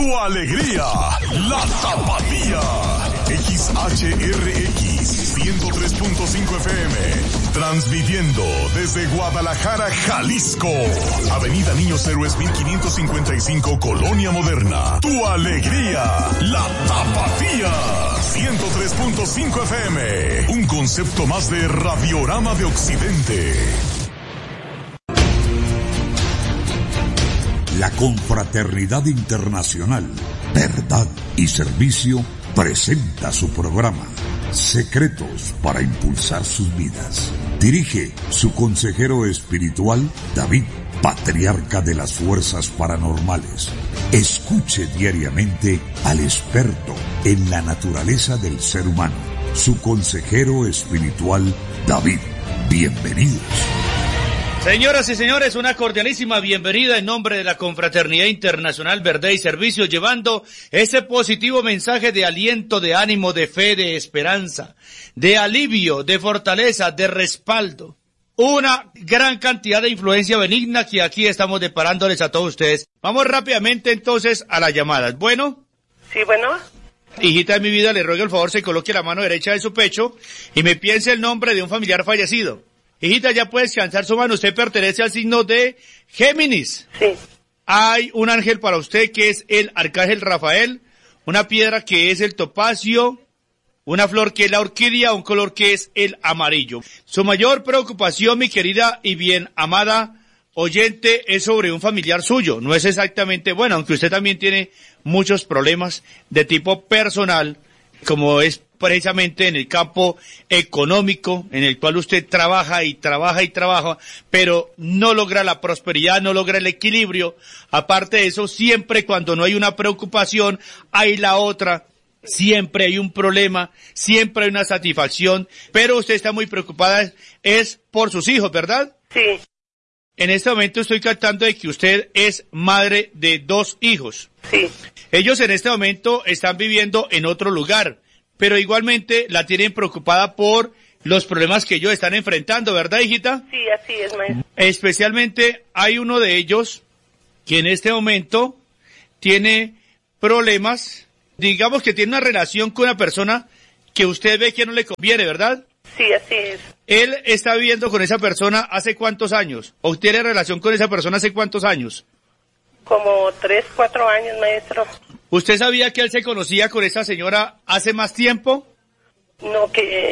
tu alegría, la Tapatía. XHRX 103.5 FM, transmitiendo desde Guadalajara, Jalisco. Avenida Niños Héroes 1555, Colonia Moderna. Tu alegría, la Tapatía. 103.5 FM, un concepto más de Radiorama de Occidente. La Confraternidad Internacional, Verdad y Servicio presenta su programa Secretos para Impulsar Sus Vidas. Dirige su consejero espiritual, David, patriarca de las fuerzas paranormales. Escuche diariamente al experto en la naturaleza del ser humano, su consejero espiritual, David. Bienvenidos. Señoras y señores, una cordialísima bienvenida en nombre de la Confraternidad Internacional Verdad y Servicio, llevando ese positivo mensaje de aliento, de ánimo, de fe, de esperanza, de alivio, de fortaleza, de respaldo. Una gran cantidad de influencia benigna que aquí estamos deparándoles a todos ustedes. Vamos rápidamente entonces a las llamadas. ¿Bueno? Sí, bueno. Hijita de mi vida, le ruego el favor se coloque la mano derecha de su pecho y me piense el nombre de un familiar fallecido. Hijita, ya puede descansar su mano. Usted pertenece al signo de Géminis. Sí. Hay un ángel para usted que es el arcángel Rafael, una piedra que es el topacio, una flor que es la orquídea, un color que es el amarillo. Su mayor preocupación, mi querida y bien amada oyente, es sobre un familiar suyo. No es exactamente, bueno, aunque usted también tiene muchos problemas de tipo personal, como es precisamente en el campo económico, en el cual usted trabaja y trabaja y trabaja, pero no logra la prosperidad, no logra el equilibrio. Aparte de eso, siempre cuando no hay una preocupación, hay la otra. Siempre hay un problema, siempre hay una satisfacción, pero usted está muy preocupada, es por sus hijos, ¿verdad? Sí. En este momento estoy captando de que usted es madre de 2 hijos. Sí. Ellos en este momento están viviendo en otro lugar, pero igualmente la tienen preocupada por los problemas que ellos están enfrentando, ¿verdad, hijita? Sí, así es, maestro. Especialmente hay uno de ellos que en este momento tiene problemas, digamos que tiene una relación con una persona que usted ve que no le conviene, ¿verdad? Sí, así es. ¿Él está viviendo con esa persona hace cuántos años? ¿O tiene relación con esa persona hace cuántos años? Como 3, 4 años, maestro. ¿Usted sabía que él se conocía con esa señora hace más tiempo? No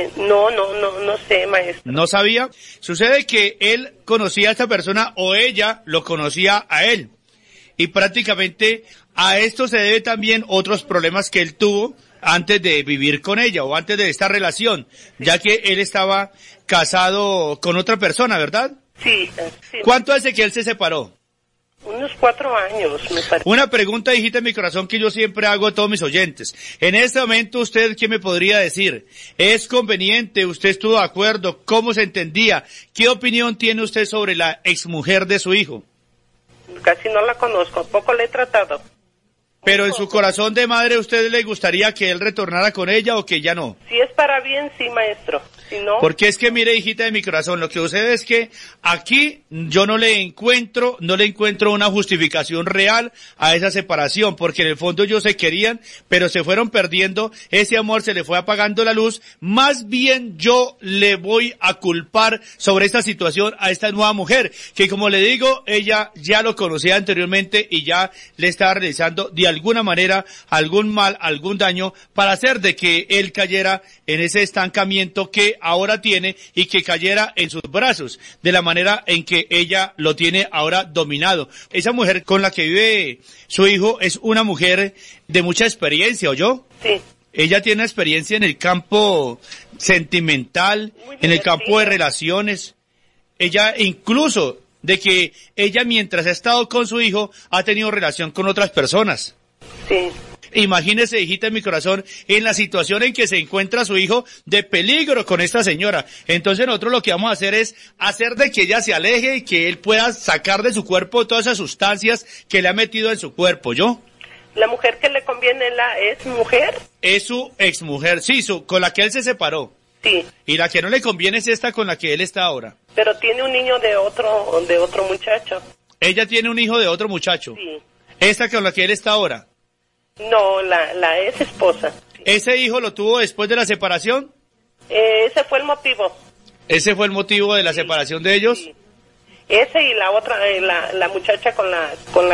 sé, maestro. ¿No sabía? Sucede que él conocía a esta persona o ella lo conocía a él. Y prácticamente a esto se debe también otros problemas que él tuvo antes de vivir con ella o antes de esta relación, ya que él estaba casado con otra persona, ¿verdad? Sí. ¿Cuánto hace que él se separó? Unos 4 años, me parece. Una pregunta, hijita de mi corazón, que yo siempre hago a todos mis oyentes. En este momento, ¿usted qué me podría decir? ¿Es conveniente? ¿Usted estuvo de acuerdo? ¿Cómo se entendía? ¿Qué opinión tiene usted sobre la exmujer de su hijo? Casi no la conozco, poco le he tratado. Pero en su corazón de madre, ¿a usted le gustaría que él retornara con ella o que ya no? Si es para bien, sí, maestro. Si no... Porque es que, mire, hijita de mi corazón, lo que sucede es que aquí yo no le encuentro una justificación real a esa separación, porque en el fondo ellos se querían, pero se fueron perdiendo, ese amor se le fue apagando la luz. Más bien yo le voy a culpar sobre esta situación a esta nueva mujer, que como le digo, ella ya lo conocía anteriormente y ya le estaba realizando de alguna manera algún mal, algún daño para hacer de que él cayera en ese estancamiento que ahora tiene y que cayera en sus brazos, de la manera en que ella lo tiene ahora dominado. Esa mujer con la que vive su hijo es una mujer de mucha experiencia, ¿oyó? Sí. Ella tiene experiencia en el campo sentimental, en el campo de relaciones. Ella incluso de que ella mientras ha estado con su hijo ha tenido relación con otras personas. Sí. Imagínese, hijita de mi corazón, en la situación en que se encuentra su hijo de peligro con esta señora. Entonces nosotros lo que vamos a hacer es hacer de que ella se aleje y que él pueda sacar de su cuerpo todas esas sustancias que le ha metido en su cuerpo, ¿yo? ¿La mujer que le conviene es mujer? Es su exmujer, sí, con la que él se separó. Sí. Y la que no le conviene es esta con la que él está ahora. Pero tiene un niño de otro muchacho. Ella tiene un hijo de otro muchacho. Sí. Esta con la que él está ahora. No, la ex esposa. ¿Ese hijo lo tuvo después de la separación? Ese fue el motivo. ¿Ese fue el motivo de la separación de ellos? Sí. Ese y la otra, la muchacha con la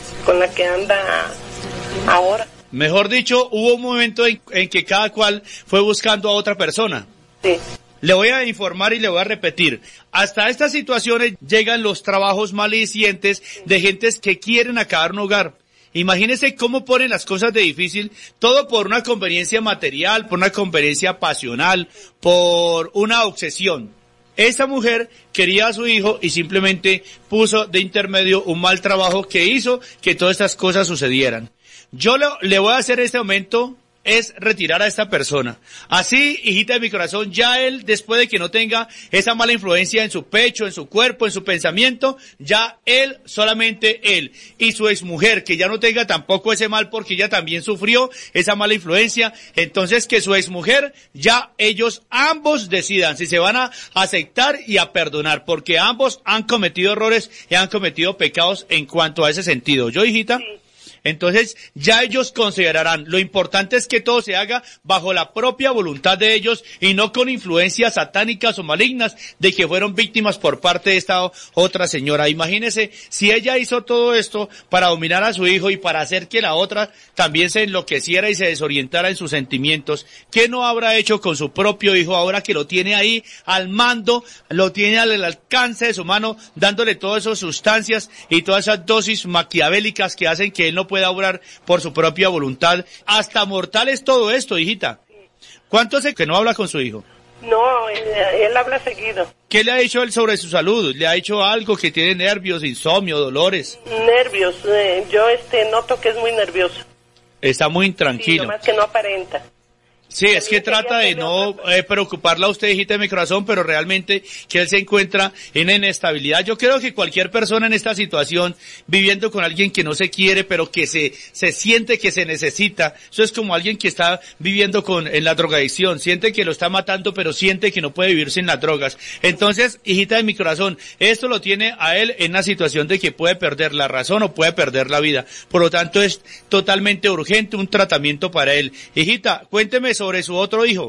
que anda ahora. Mejor dicho, hubo un momento en que cada cual fue buscando a otra persona. Sí. Le voy a informar y le voy a repetir. Hasta estas situaciones llegan los trabajos malicientes de gentes que quieren acabar un hogar. Imagínense cómo ponen las cosas de difícil, todo por una conveniencia material, por una conveniencia pasional, por una obsesión. Esa mujer quería a su hijo y simplemente puso de intermedio un mal trabajo que hizo que todas estas cosas sucedieran. Yo le voy a hacer en este momento es retirar a esta persona. Así, hijita de mi corazón, ya él, después de que no tenga esa mala influencia en su pecho, en su cuerpo, en su pensamiento, ya él, solamente él, y su exmujer, que ya no tenga tampoco ese mal porque ella también sufrió esa mala influencia, entonces que su exmujer, ya ellos ambos decidan si se van a aceptar y a perdonar, porque ambos han cometido errores y han cometido pecados en cuanto a ese sentido. ¿Yo, hijita? Sí. Entonces, ya ellos considerarán. Lo importante es que todo se haga bajo la propia voluntad de ellos y no con influencias satánicas o malignas de que fueron víctimas por parte de esta otra señora. Imagínese, si ella hizo todo esto para dominar a su hijo y para hacer que la otra también se enloqueciera y se desorientara en sus sentimientos, ¿qué no habrá hecho con su propio hijo ahora que lo tiene ahí al mando, lo tiene al alcance de su mano, dándole todas esas sustancias y todas esas dosis maquiavélicas que hacen que él no pueda obrar por su propia voluntad? Hasta mortal es todo esto, hijita. ¿Cuánto hace que no habla con su hijo? No, él habla seguido. ¿Qué le ha dicho él sobre su salud? ¿Le ha dicho algo que tiene nervios, insomnio, dolores? Nervios, yo noto que es muy nervioso. Está muy intranquilo. Sí, nomás que no aparenta. Sí, es que trata de no preocuparla a usted, hijita de mi corazón, pero realmente que él se encuentra en inestabilidad. Yo creo que cualquier persona en esta situación, viviendo con alguien que no se quiere, pero que se siente que se necesita, eso es como alguien que está viviendo en la drogadicción, siente que lo está matando, pero siente que no puede vivir sin las drogas. Entonces, hijita de mi corazón, esto lo tiene a él en una situación de que puede perder la razón o puede perder la vida. Por lo tanto, es totalmente urgente un tratamiento para él. Hijita, cuénteme sobre su otro hijo.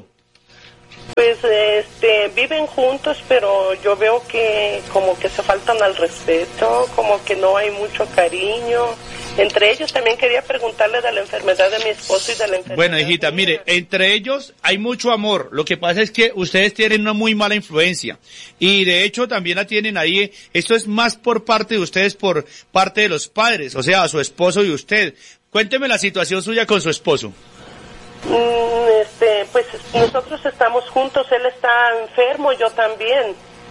Pues viven juntos, pero yo veo que como que se faltan al respeto, como que no hay mucho cariño. Entre ellos también quería preguntarle de la enfermedad de mi esposo y de la enfermedad. Bueno, hijita, mire, entre ellos hay mucho amor. Lo que pasa es que ustedes tienen una muy mala influencia. Y de hecho también la tienen ahí. Esto es más por parte de ustedes, por parte de los padres, o sea, su esposo y usted. Cuénteme la situación suya con su esposo. Pues nosotros estamos juntos, él está enfermo, yo también.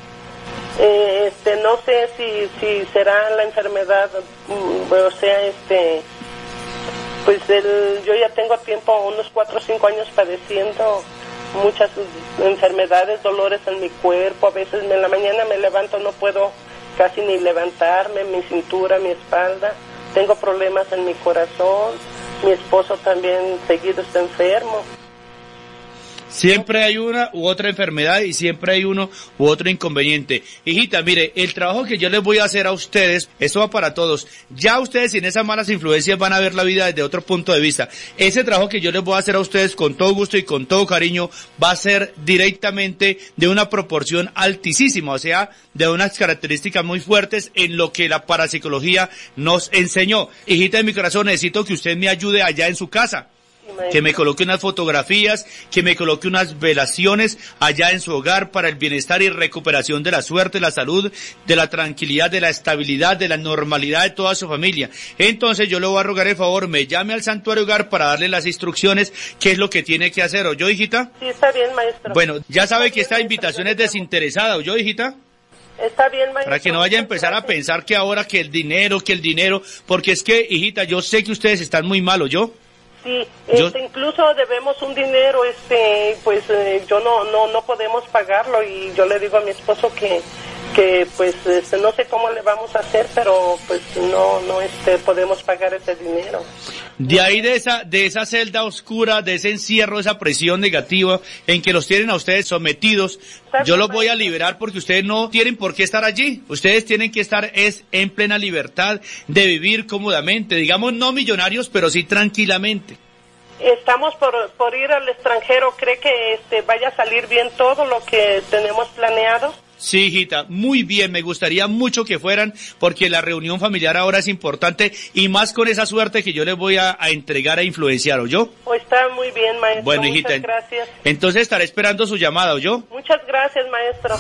No sé si será la enfermedad, o sea, pues yo ya tengo tiempo, unos 4 o 5 años padeciendo muchas enfermedades, dolores en mi cuerpo. A veces en la mañana me levanto, no puedo casi ni levantarme, mi cintura, mi espalda. Tengo problemas en mi corazón. Mi esposo también seguido está enfermo. Siempre hay una u otra enfermedad y siempre hay uno u otro inconveniente. Hijita, mire, el trabajo que yo les voy a hacer a ustedes, esto va para todos. Ya ustedes sin esas malas influencias van a ver la vida desde otro punto de vista. Ese trabajo que yo les voy a hacer a ustedes con todo gusto y con todo cariño va a ser directamente de una proporción altísima, o sea, de unas características muy fuertes en lo que la parapsicología nos enseñó. Hijita de mi corazón, necesito que usted me ayude allá en su casa. Que me coloque unas fotografías, que me coloque unas velaciones allá en su hogar para el bienestar y recuperación de la suerte, la salud, de la tranquilidad, de la estabilidad, de la normalidad de toda su familia. Entonces yo le voy a rogar el favor, me llame al santuario hogar para darle las instrucciones, qué es lo que tiene que hacer. ¿Oyó, hijita? Sí, está bien, maestro. Bueno, ya sabe que esta invitación es desinteresada. ¿Oyó, hijita? Está bien, maestro. Para que no vaya a empezar a pensar que ahora que el dinero, porque es que, hijita, yo sé que ustedes están muy malos, ¿yo? Sí, incluso debemos un dinero, yo no podemos pagarlo, y yo le digo a mi esposo que que pues no sé cómo le vamos a hacer, pero pues no podemos pagar ese dinero. De ahí de esa celda oscura, de ese encierro, esa presión negativa en que los tienen a ustedes sometidos, yo los voy a liberar porque ustedes no tienen por qué estar allí. Ustedes tienen que estar en plena libertad de vivir cómodamente, digamos no millonarios, pero sí tranquilamente. Estamos por ir al extranjero. ¿Cree que vaya a salir bien todo lo que tenemos planeado? Sí, hijita, muy bien, me gustaría mucho que fueran, porque la reunión familiar ahora es importante, y más con esa suerte que yo les voy a entregar a influenciar, ¿oyó? Pues está muy bien, maestro. Bueno, hijita, muchas gracias. Entonces estaré esperando su llamada, ¿oyó? Muchas gracias, maestro.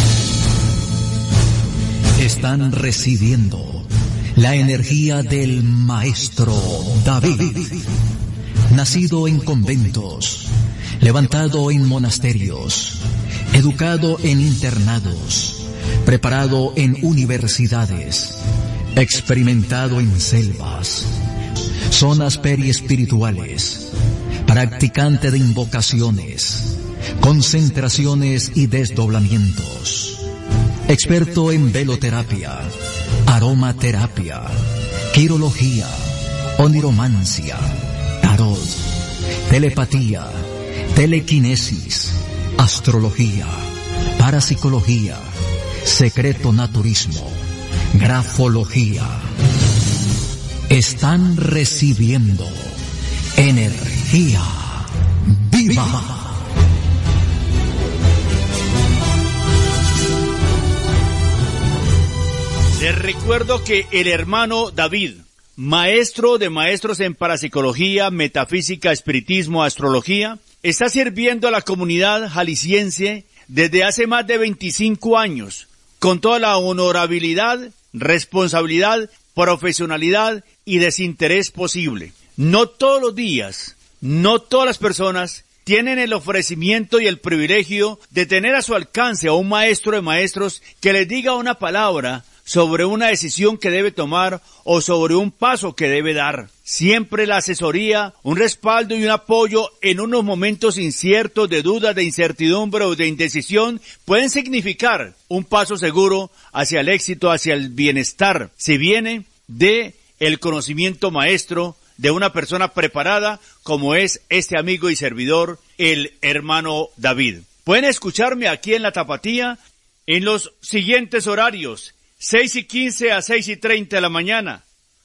Están recibiendo la energía del maestro David. Nacido en conventos, levantado en monasterios, educado en internados, preparado en universidades, experimentado en selvas, zonas periespirituales, practicante de invocaciones, concentraciones y desdoblamientos, experto en veloterapia, aromaterapia, quirología, oniromancia, tarot, telepatía, telequinesis, astrología, parapsicología, secreto naturismo, grafología. Están recibiendo energía viva. Les recuerdo que el hermano David, maestro de maestros en parapsicología, metafísica, espiritismo, astrología, está sirviendo a la comunidad jalisciense desde hace más de 25 años, con toda la honorabilidad, responsabilidad, profesionalidad y desinterés posible. No todos los días, no todas las personas tienen el ofrecimiento y el privilegio de tener a su alcance a un maestro de maestros que les diga una palabra sobre una decisión que debe tomar o sobre un paso que debe dar. Siempre la asesoría, un respaldo y un apoyo en unos momentos inciertos de duda, de incertidumbre o de indecisión pueden significar un paso seguro hacia el éxito, hacia el bienestar, si viene de el conocimiento maestro de una persona preparada como es este amigo y servidor, el hermano David. Pueden escucharme aquí en La Tapatía en los siguientes horarios: 6:15 a 6:30 de la mañana,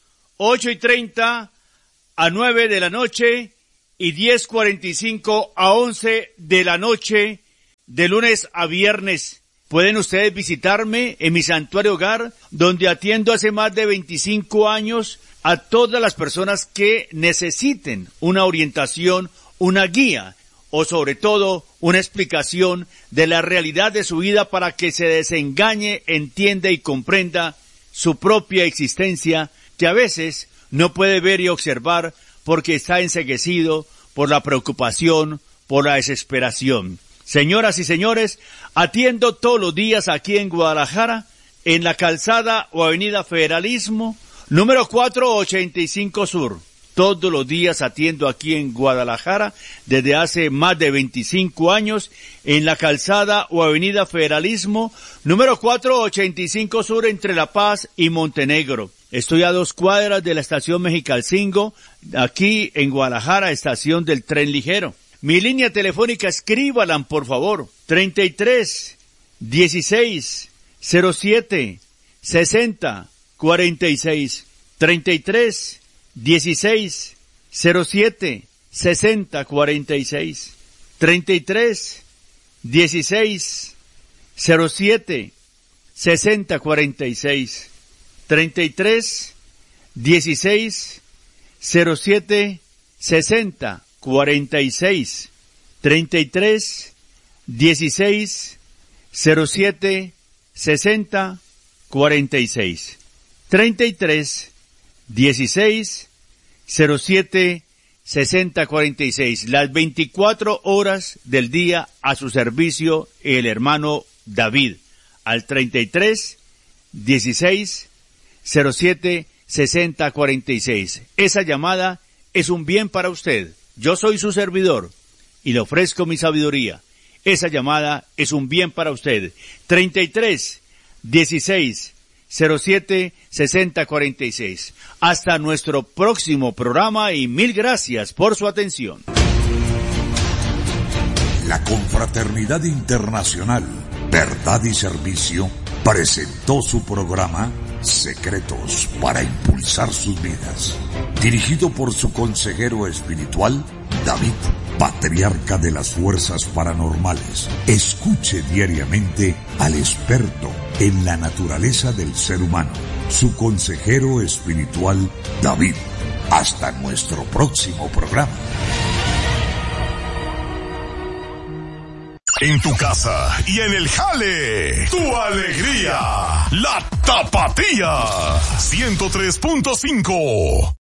8:30 a 9 de la noche y 10:45 a 11 de la noche, de lunes a viernes. Pueden ustedes visitarme en mi santuario hogar, donde atiendo hace más de 25 años a todas las personas que necesiten una orientación, una guía, o sobre todo una explicación de la realidad de su vida para que se desengañe, entienda y comprenda su propia existencia, que a veces no puede ver y observar porque está enceguecido por la preocupación, por la desesperación. Señoras y señores, atiendo todos los días aquí en Guadalajara, en la calzada o avenida Federalismo, número 485 Sur. Todos los días atiendo aquí en Guadalajara desde hace más de 25 años en la calzada o avenida Federalismo, número 485 Sur, entre La Paz y Montenegro. Estoy a 2 cuadras de la estación Mexicalcingo, aquí en Guadalajara, estación del tren ligero. Mi línea telefónica, escríbalan por favor, 33 16 07 60 46, 33 16 07 60 46, 33 16 07 60 46, 33 16 07 60 46, 33 16 07 60 46, 33 16 07 60 46. Las 24 horas del día a su servicio, el hermano David, al 33 16 07 60 46. Esa llamada es un bien para usted. Yo soy su servidor y le ofrezco mi sabiduría. Esa llamada es un bien para usted. 33 1607-6046. Hasta nuestro próximo programa y mil gracias por su atención. La Confraternidad Internacional Verdad y Servicio presentó su programa Secretos para Impulsar Sus Vidas, dirigido por su consejero espiritual, David, patriarca de las fuerzas paranormales. Escuche diariamente al experto en la naturaleza del ser humano, su consejero espiritual, David. Hasta nuestro próximo programa. En tu casa y en el jale, tu alegría, la Tapatía, 103.5.